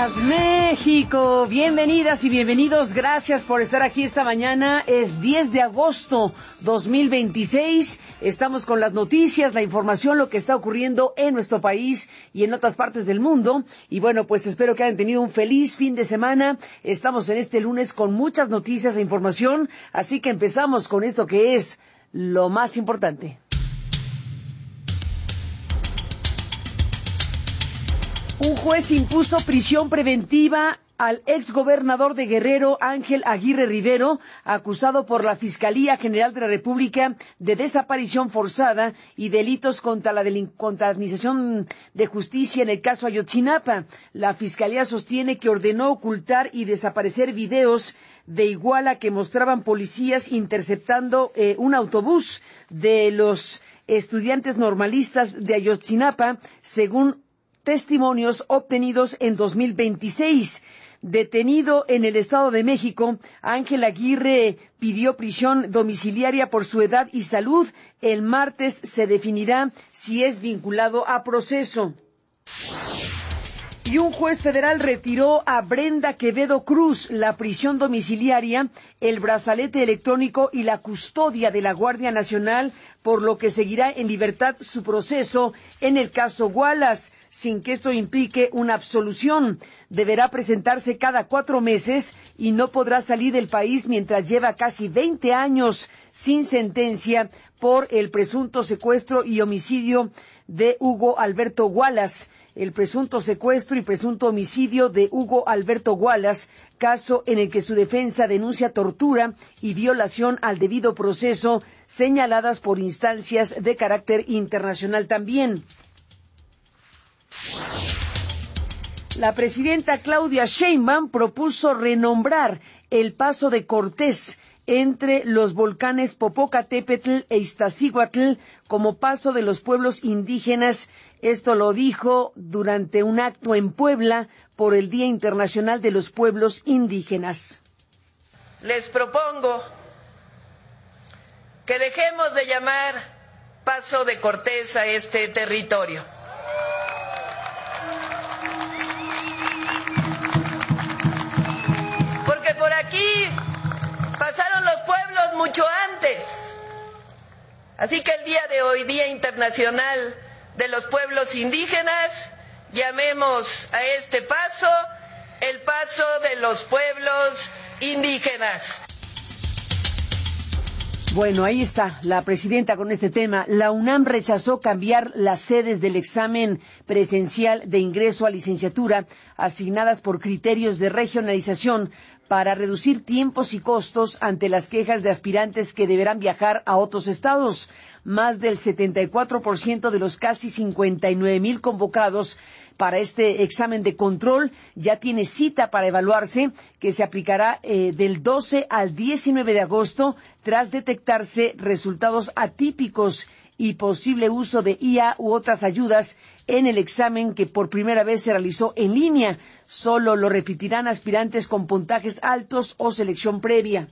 días, México. Bienvenidas y bienvenidos. Gracias por estar aquí esta mañana. Es 10 de agosto 2026. Estamos con las noticias, la información, lo que está ocurriendo en nuestro país y en otras partes del mundo. Y bueno, pues espero que hayan tenido un feliz fin de semana. Estamos en este lunes con muchas noticias e información. Así que empezamos con esto que es lo más importante. Un juez impuso prisión preventiva al exgobernador de Guerrero, Ángel Aguirre Rivero, acusado por la Fiscalía General de la República de desaparición forzada y delitos contra la Administración de Justicia en el caso Ayotzinapa. La Fiscalía sostiene que ordenó ocultar y desaparecer videos de Iguala que mostraban policías interceptando un autobús de los estudiantes normalistas de Ayotzinapa, según testimonios obtenidos en 2026. Detenido en el Estado de México, Ángel Aguirre pidió prisión domiciliaria por su edad y salud. El martes se definirá si es vinculado a proceso. Y un juez federal retiró a Brenda Quevedo Cruz la prisión domiciliaria, el brazalete electrónico y la custodia de la Guardia Nacional, por lo que seguirá en libertad su proceso en el caso Wallace, sin que esto implique una absolución. Deberá presentarse cada 4 meses y no podrá salir del país mientras lleva casi 20 años sin sentencia por el presunto secuestro y homicidio de Hugo Alberto Wallace. El presunto secuestro y presunto homicidio de Hugo Alberto Wallace, caso en el que su defensa denuncia tortura y violación al debido proceso, señaladas por instancias de carácter internacional también. La presidenta Claudia Sheinbaum propuso renombrar el Paso de Cortés entre los volcanes Popocatépetl e Iztaccíhuatl como Paso de los Pueblos Indígenas. Esto lo dijo durante un acto en Puebla por el Día Internacional de los Pueblos Indígenas. Les propongo que dejemos de llamar Paso de Cortés a este territorio. Porque por aquí pasaron los pueblos mucho antes. Así que el día de hoy, Día Internacional de los Pueblos Indígenas, llamemos a este paso el Paso de los Pueblos Indígenas. Bueno, ahí está la presidenta con este tema. La UNAM rechazó cambiar las sedes del examen presencial de ingreso a licenciatura asignadas por criterios de regionalización para reducir tiempos y costos ante las quejas de aspirantes que deberán viajar a otros estados. Más del 74% de los casi 59,000 convocados para este examen de control ya tiene cita para evaluarse, que se aplicará del 12 al 19 de agosto tras detectarse resultados atípicos y posible uso de IA u otras ayudas en el examen que por primera vez se realizó en línea. Solo lo repetirán aspirantes con puntajes altos o selección previa.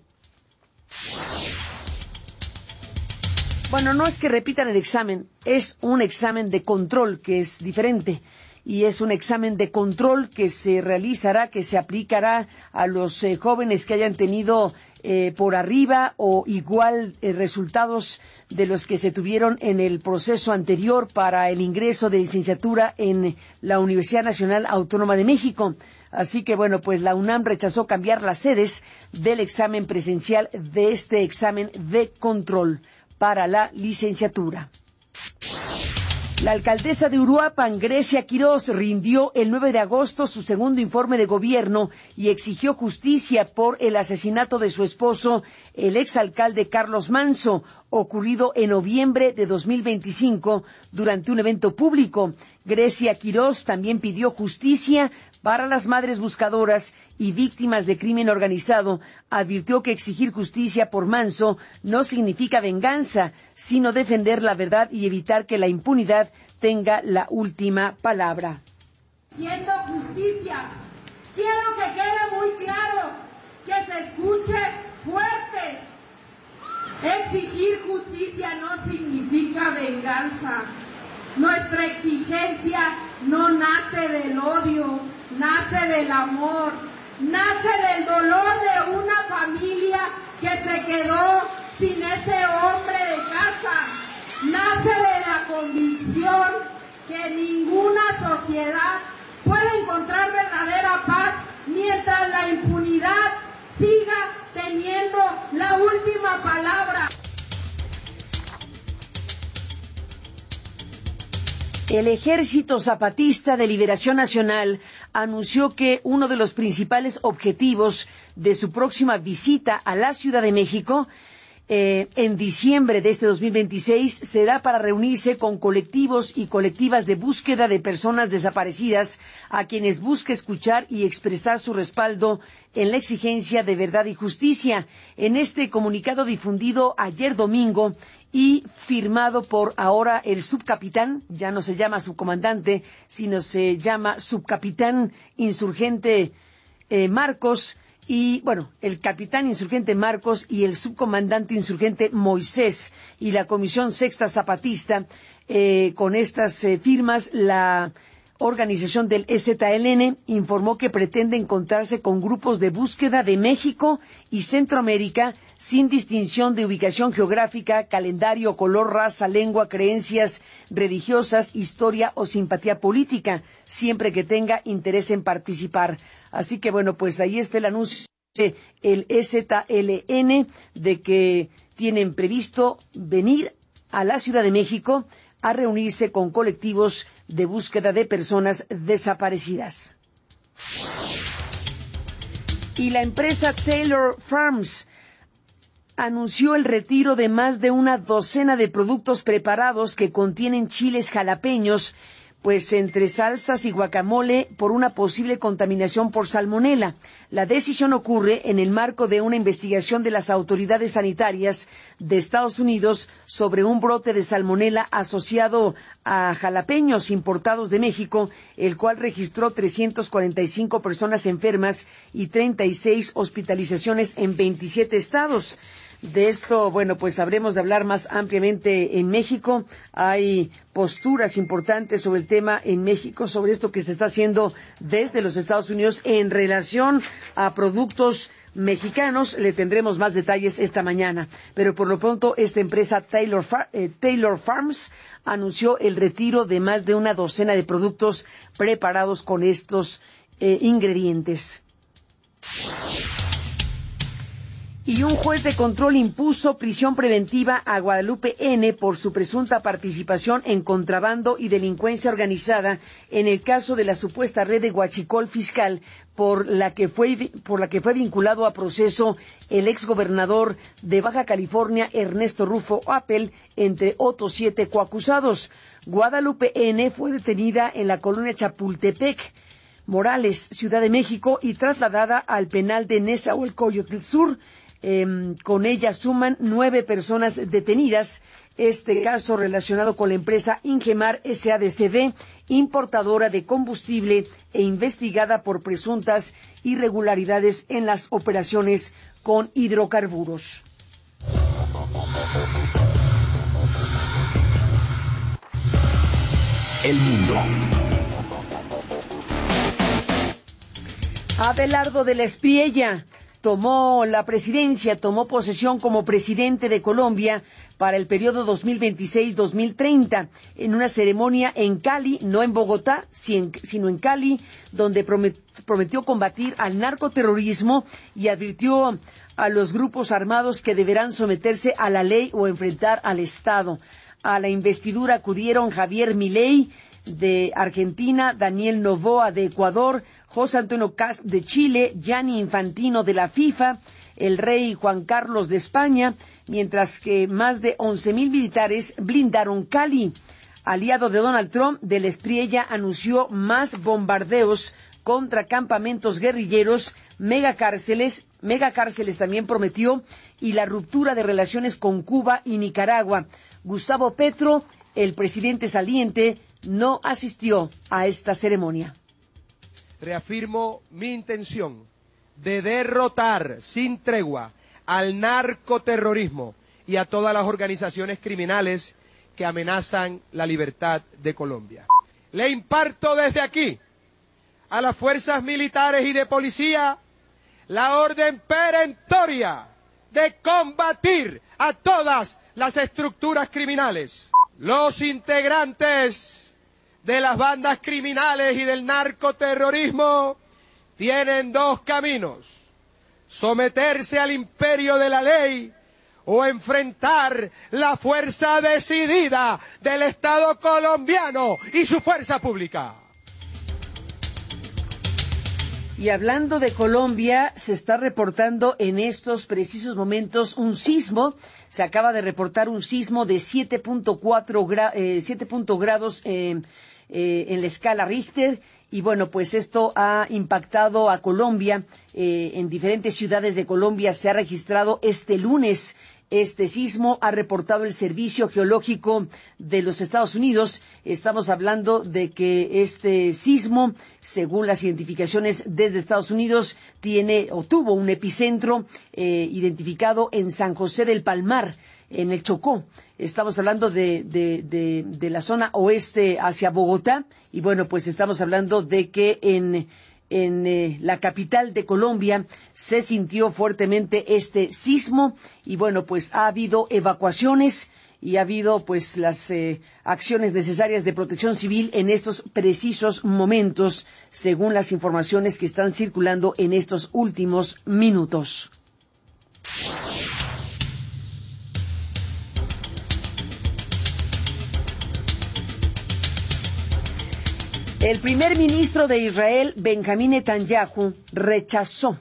Bueno, no es que repitan el examen, es un examen de control que es diferente. Y es un examen de control que se realizará, que se aplicará a los jóvenes que hayan tenido por arriba o igual resultados de los que se tuvieron en el proceso anterior para el ingreso de licenciatura en la Universidad Nacional Autónoma de México. Así que bueno, pues la UNAM rechazó cambiar las sedes del examen presencial de este examen de control para la licenciatura. La alcaldesa de Uruapan, Grecia Quirós, rindió el 9 de agosto su segundo informe de gobierno y exigió justicia por el asesinato de su esposo, el exalcalde Carlos Manso, ocurrido en noviembre de 2025 durante un evento público. Grecia Quirós también pidió justicia para las madres buscadoras y víctimas de crimen organizado. Advirtió que exigir justicia por Manso no significa venganza, sino defender la verdad y evitar que la impunidad tenga la última palabra. Haciendo justicia, quiero que quede muy claro, que se escuche fuerte. Exigir justicia no significa venganza. Nuestra exigencia no nace del odio, nace del amor, nace del dolor de una familia que se quedó sin ese hombre de casa, nace de la convicción que ninguna sociedad puede encontrar verdadera paz mientras la impunidad siga teniendo la última palabra. El Ejército Zapatista de Liberación Nacional anunció que uno de los principales objetivos de su próxima visita a la Ciudad de México en diciembre de este 2026 será para reunirse con colectivos y colectivas de búsqueda de personas desaparecidas a quienes busque escuchar y expresar su respaldo en la exigencia de verdad y justicia. En este comunicado difundido ayer domingo y firmado por ahora el subcapitán, ya no se llama subcomandante, sino se llama subcapitán insurgente Marcos, y bueno, el capitán insurgente Marcos y el subcomandante insurgente Moisés y la Comisión Sexta Zapatista, con estas firmas, la organización del EZLN informó que pretende encontrarse con grupos de búsqueda de México y Centroamérica sin distinción de ubicación geográfica, calendario, color, raza, lengua, creencias religiosas, historia o simpatía política, siempre que tenga interés en participar. Así que bueno, pues ahí está el anuncio del EZLN de que tienen previsto venir a la Ciudad de México a reunirse con colectivos de búsqueda de personas desaparecidas. Y la empresa Taylor Farms anunció el retiro de más de una docena de productos preparados que contienen chiles jalapeños, pues entre salsas y guacamole, por una posible contaminación por salmonela. La decisión ocurre en el marco de una investigación de las autoridades sanitarias de Estados Unidos sobre un brote de salmonela asociado a jalapeños importados de México, el cual registró 345 personas enfermas y 36 hospitalizaciones en 27 estados. De esto, bueno, pues habremos de hablar más ampliamente en México. Hay posturas importantes sobre el tema en México, sobre esto que se está haciendo desde los Estados Unidos en relación a productos mexicanos. Le tendremos más detalles esta mañana. Pero por lo pronto, esta empresa Taylor Farms anunció el retiro de más de una docena de productos preparados con estos ingredientes. Y un juez de control impuso prisión preventiva a Guadalupe N. por su presunta participación en contrabando y delincuencia organizada en el caso de la supuesta red de huachicol fiscal por la que fue vinculado a proceso el exgobernador de Baja California, Ernesto Rufo Appel, entre otros 7 coacusados. Guadalupe N. fue detenida en la colonia Chapultepec, Morales, Ciudad de México, y trasladada al penal de Nezahualcóyotl Sur. Con ella suman 9 personas detenidas. Este caso relacionado con la empresa Ingemar S.A.D.C.V., importadora de combustible e investigada por presuntas irregularidades en las operaciones con hidrocarburos. El mundo. Abelardo de la Espriella tomó posesión como presidente de Colombia para el periodo 2026-2030 en una ceremonia en Cali, no en Bogotá, sino en Cali, donde prometió combatir al narcoterrorismo y advirtió a los grupos armados que deberán someterse a la ley o enfrentar al Estado. A la investidura acudieron Javier Milei de Argentina, Daniel Noboa de Ecuador, José Antonio Kast de Chile, Gianni Infantino de la FIFA, el rey Juan Carlos de España, mientras que más de 11,000 militares blindaron Cali. Aliado de Donald Trump, de la Espriella anunció más bombardeos contra campamentos guerrilleros, megacárceles también prometió, y la ruptura de relaciones con Cuba y Nicaragua. Gustavo Petro, el presidente saliente, no asistió a esta ceremonia. Reafirmo mi intención de derrotar sin tregua al narcoterrorismo y a todas las organizaciones criminales que amenazan la libertad de Colombia. Le imparto desde aquí a las fuerzas militares y de policía la orden perentoria de combatir a todas las estructuras criminales. Los integrantes de las bandas criminales y del narcoterrorismo tienen dos caminos: someterse al imperio de la ley o enfrentar la fuerza decidida del Estado colombiano y su fuerza pública. Y hablando de Colombia, se está reportando en estos precisos momentos un sismo. Se acaba de reportar un sismo de 7.4 grados en la escala Richter. Y bueno, pues esto ha impactado a Colombia. En diferentes ciudades de Colombia se ha registrado este lunes este sismo, ha reportado el Servicio Geológico de los Estados Unidos. Estamos hablando de que este sismo, según las identificaciones desde Estados Unidos, tuvo un epicentro identificado en San José del Palmar, en el Chocó. Estamos hablando de la zona oeste hacia Bogotá, y bueno, pues estamos hablando de que en la capital de Colombia se sintió fuertemente este sismo, y bueno, pues ha habido evacuaciones y ha habido pues las acciones necesarias de protección civil en estos precisos momentos, según las informaciones que están circulando en estos últimos minutos. El primer ministro de Israel, Benjamín Netanyahu, rechazó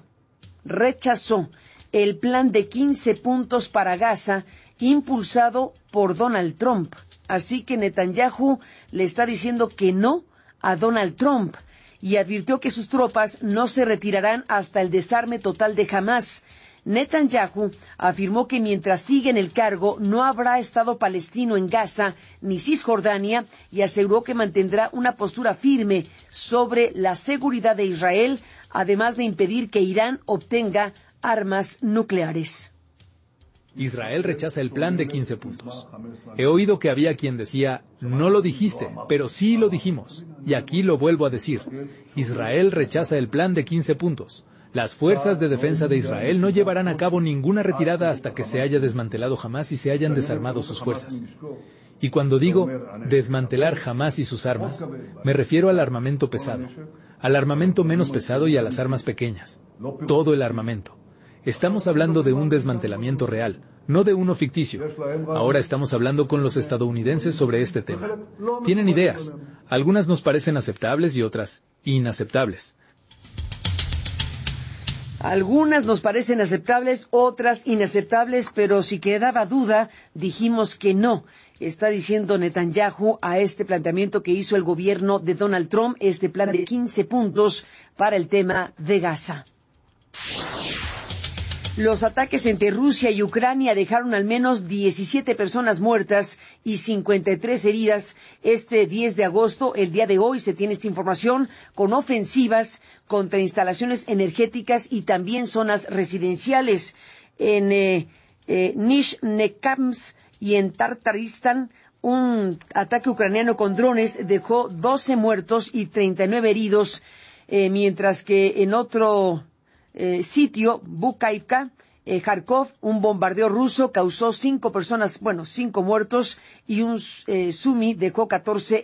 el plan de 15 puntos para Gaza impulsado por Donald Trump. Así que Netanyahu le está diciendo que no a Donald Trump y advirtió que sus tropas no se retirarán hasta el desarme total de Hamás. Netanyahu afirmó que mientras sigue en el cargo no habrá Estado palestino en Gaza ni Cisjordania, y aseguró que mantendrá una postura firme sobre la seguridad de Israel, además de impedir que Irán obtenga armas nucleares. Israel rechaza el plan de 15 puntos. He oído que había quien decía, no lo dijiste, pero sí lo dijimos. Y aquí lo vuelvo a decir. Israel rechaza el plan de 15 puntos. Las fuerzas de defensa de Israel no llevarán a cabo ninguna retirada hasta que se haya desmantelado Hamás y se hayan desarmado sus fuerzas. Y cuando digo desmantelar Hamás y sus armas, me refiero al armamento pesado, al armamento menos pesado y a las armas pequeñas. Todo el armamento. Estamos hablando de un desmantelamiento real, no de uno ficticio. Ahora estamos hablando con los estadounidenses sobre este tema. Tienen ideas. Algunas nos parecen aceptables y otras inaceptables. Algunas nos parecen aceptables, otras inaceptables, pero si quedaba duda, dijimos que no. Está diciendo Netanyahu a este planteamiento que hizo el gobierno de Donald Trump, este plan de 15 puntos para el tema de Gaza. Los ataques entre Rusia y Ucrania dejaron al menos 17 personas muertas y 53 heridas este 10 de agosto. El día de hoy se tiene esta información, con ofensivas contra instalaciones energéticas y también zonas residenciales. En Nizhnekamsk y en Tartaristán, un ataque ucraniano con drones dejó 12 muertos y 39 heridos, mientras que en otro sitio, Bukaivka, Kharkov, un bombardeo ruso causó 5 muertos y en Sumi dejó 14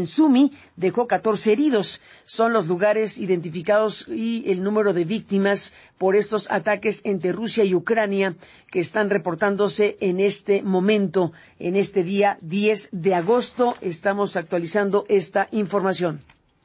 heridos. Son los lugares identificados y el número de víctimas por estos ataques entre Rusia y Ucrania que están reportándose en este momento, en este día 10 de agosto. Estamos actualizando esta información.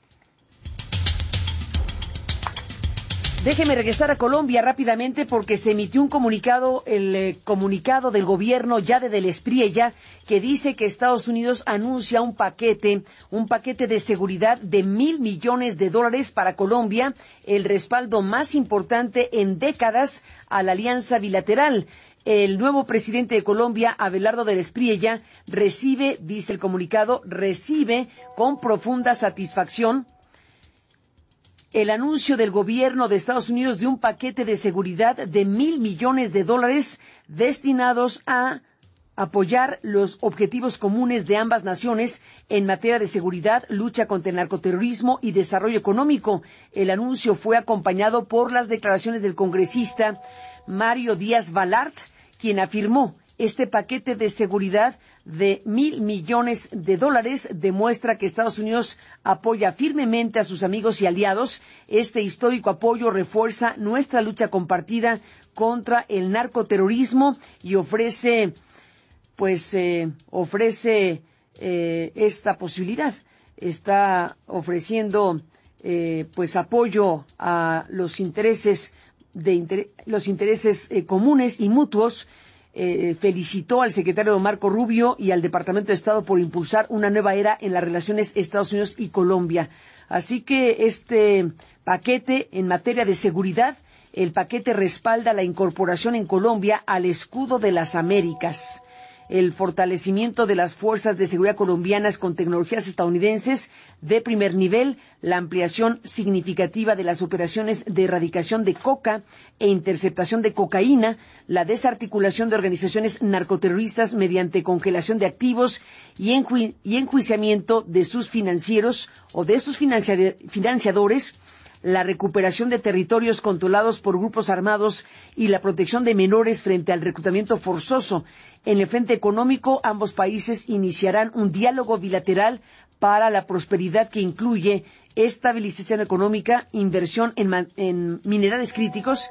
Déjeme regresar a Colombia rápidamente porque se emitió un comunicado, el comunicado del gobierno Yade del Espriella, que dice que Estados Unidos anuncia un paquete de seguridad de $1,000 millones para Colombia, el respaldo más importante en décadas a la alianza bilateral. El nuevo presidente de Colombia, Abelardo del Espriella, recibe, dice el comunicado, con profunda satisfacción el anuncio del gobierno de Estados Unidos de un paquete de seguridad de $1,000 millones destinados a apoyar los objetivos comunes de ambas naciones en materia de seguridad, lucha contra el narcoterrorismo y desarrollo económico. El anuncio fue acompañado por las declaraciones del congresista Mario Díaz Balart, quien afirmó: este paquete de seguridad de $1,000 millones demuestra que Estados Unidos apoya firmemente a sus amigos y aliados. Este histórico apoyo refuerza nuestra lucha compartida contra el narcoterrorismo y ofrece esta posibilidad. Está ofreciendo apoyo a los intereses comunes y mutuos. Felicitó al secretario Marco Rubio y al Departamento de Estado por impulsar una nueva era en las relaciones Estados Unidos y Colombia. Así que este paquete en materia de seguridad, el paquete respalda la incorporación en Colombia al escudo de las Américas, el fortalecimiento de las fuerzas de seguridad colombianas con tecnologías estadounidenses de primer nivel, la ampliación significativa de las operaciones de erradicación de coca e interceptación de cocaína, la desarticulación de organizaciones narcoterroristas mediante congelación de activos y enjuiciamiento de sus financieros o de sus financiadores, la recuperación de territorios controlados por grupos armados y la protección de menores frente al reclutamiento forzoso. En el frente económico, ambos países iniciarán un diálogo bilateral para la prosperidad que incluye estabilización económica, inversión en minerales críticos,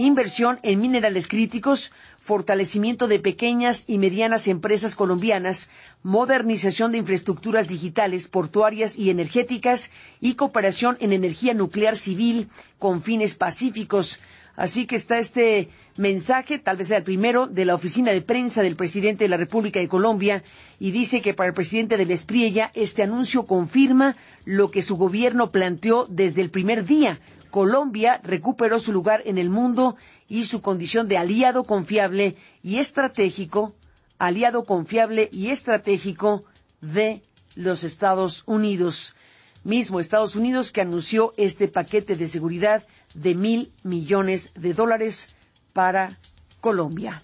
fortalecimiento de pequeñas y medianas empresas colombianas, modernización de infraestructuras digitales, portuarias y energéticas y cooperación en energía nuclear civil con fines pacíficos. Así que está este mensaje, tal vez sea el primero, de la oficina de prensa del presidente de la República de Colombia, y dice que para el presidente del Espriella este anuncio confirma lo que su gobierno planteó desde el primer día. Colombia recuperó su lugar en el mundo y su condición de aliado confiable y estratégico de los Estados Unidos. Mismo Estados Unidos que anunció este paquete de seguridad de $1,000 millones para Colombia.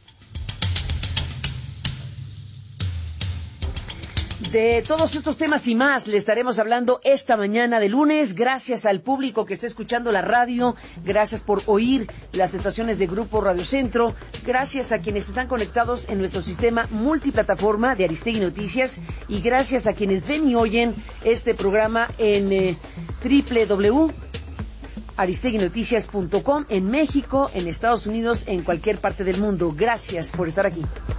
De todos estos temas y más le estaremos hablando esta mañana de lunes. Gracias al público que está escuchando la radio, gracias por oír las estaciones de Grupo Radio Centro, gracias a quienes están conectados en nuestro sistema multiplataforma de Aristegui Noticias y gracias a quienes ven y oyen este programa en www.aristeguinoticias.com en México, en Estados Unidos, en cualquier parte del mundo. Gracias por estar aquí.